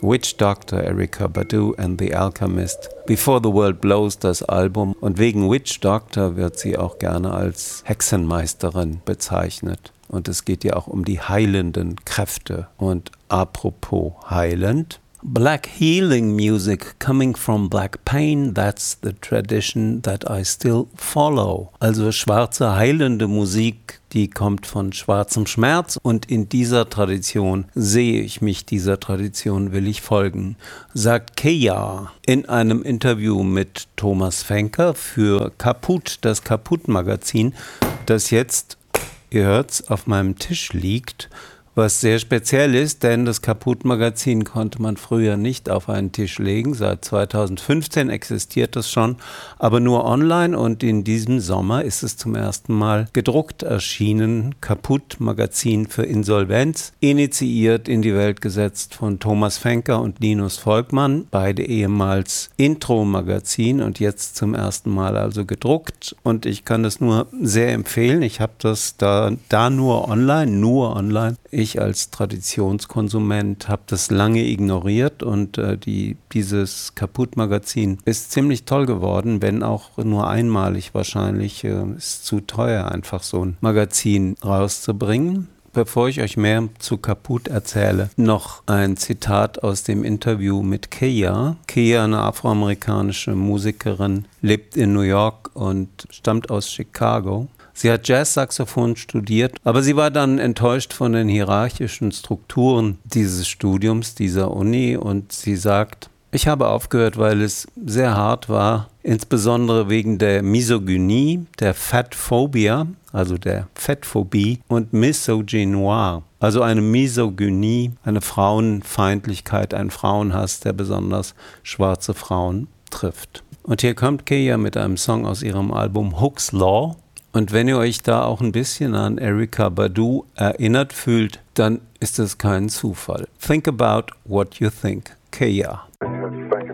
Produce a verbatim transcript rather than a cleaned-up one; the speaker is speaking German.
Witch Doctor, Erykah Badu and The Alchemist. Before the World Blows, das Album. Und wegen Witch Doctor wird sie auch gerne als Hexenmeisterin bezeichnet. Und es geht ja auch um die heilenden Kräfte. Und apropos heilend, Black healing music coming from black pain, that's the tradition that I still follow. Also schwarze heilende Musik, die kommt von schwarzem Schmerz und in dieser Tradition sehe ich mich, dieser Tradition will ich folgen, sagt Keya in einem Interview mit Thomas Fenker für Kaput, das Kaput-Magazin, das jetzt, ihr hört's, auf meinem Tisch liegt. Was sehr speziell ist, denn das Kaput-Magazin konnte man früher nicht auf einen Tisch legen. Seit zweitausendfünfzehn existiert es schon, aber nur online und in diesem Sommer ist es zum ersten Mal gedruckt erschienen. Kaput-Magazin für Insolvenz, initiiert, in die Welt gesetzt von Thomas Fenker und Linus Volkmann, beide ehemals Intro-Magazin und jetzt zum ersten Mal also gedruckt. Und ich kann das nur sehr empfehlen. Ich habe das da, da nur online, nur online. Ich als Traditionskonsument habe das lange ignoriert und äh, die, dieses Kaput-Magazin ist ziemlich toll geworden, wenn auch nur einmalig wahrscheinlich. Äh, ist zu teuer, einfach so ein Magazin rauszubringen. Bevor ich euch mehr zu Kaput erzähle, noch ein Zitat aus dem Interview mit Keya. Keya, eine afroamerikanische Musikerin, lebt in New York und stammt aus Chicago. Sie hat Jazzsaxophon studiert, aber sie war dann enttäuscht von den hierarchischen Strukturen dieses Studiums, dieser Uni, und sie sagt, ich habe aufgehört, weil es sehr hart war, insbesondere wegen der Misogynie, der Fatphobia, also der Fettphobie und Misogynoir, also eine Misogynie, eine Frauenfeindlichkeit, ein Frauenhass, der besonders schwarze Frauen trifft. Und hier kommt Keya mit einem Song aus ihrem Album Hook's Law. Und wenn ihr euch da auch ein bisschen an Erykah Badu erinnert fühlt, dann ist es kein Zufall. Think about what you think. Keya.